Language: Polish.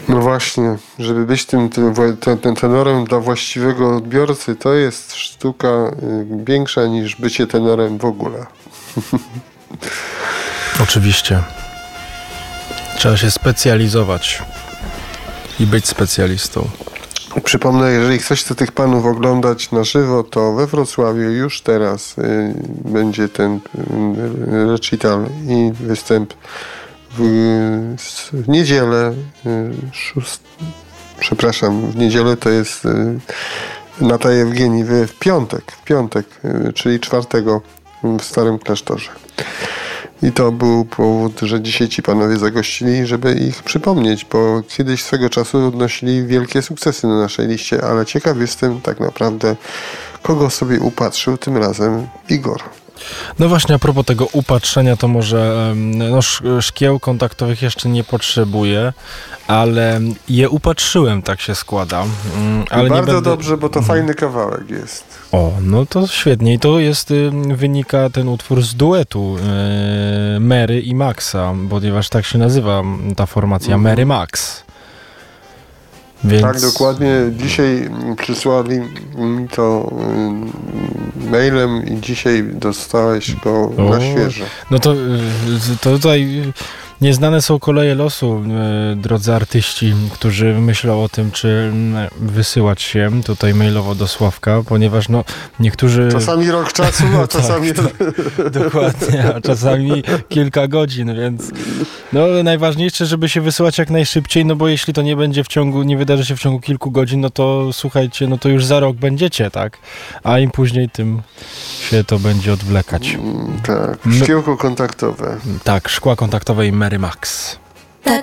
No właśnie, żeby być tym tenorem dla właściwego odbiorcy, to jest sztuka większa niż bycie tenorem w ogóle. Oczywiście. Trzeba się specjalizować i być specjalistą. Przypomnę, jeżeli ktoś chce tych panów oglądać na żywo, to we Wrocławiu już teraz będzie ten recital i występ w niedzielę, w niedzielę to jest Nata Jewgenii, w piątek, czyli 4 w Starym Klasztorze. I to był powód, że dzisiaj ci panowie zagościli, żeby ich przypomnieć, bo kiedyś swego czasu odnosili wielkie sukcesy na naszej liście, ale ciekaw jestem tak naprawdę, kogo sobie upatrzył tym razem Igor. No właśnie, a propos tego upatrzenia, to może szkieł kontaktowych jeszcze nie potrzebuję, ale je upatrzyłem, tak się składa. Ale bardzo dobrze, bo to fajny kawałek jest. O, no to świetnie. I to wynika ten utwór z duetu Mary i Maxa, ponieważ tak się nazywa ta formacja, Mary Max. Więc... Tak, dokładnie. Dzisiaj przysłali mi to mailem i dzisiaj dostałeś go na świeżo. No to tutaj nieznane są koleje losu, drodzy artyści, którzy myślą o tym, czy wysyłać się tutaj mailowo do Sławka, ponieważ niektórzy... Czasami rok czasu, a czasami... Tak, dokładnie, a czasami kilka godzin, więc najważniejsze, żeby się wysyłać jak najszybciej, bo jeśli to nie wydarzy się w ciągu kilku godzin, no to słuchajcie, to już za rok będziecie, tak? A im później, tym się to będzie odwlekać. Tak, szkiełko kontaktowe. Tak, szkła kontaktowe i Mary Max.